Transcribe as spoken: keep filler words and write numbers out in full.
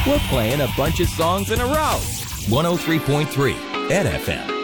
we're playing a bunch of songs in a row. one oh three point three N F M.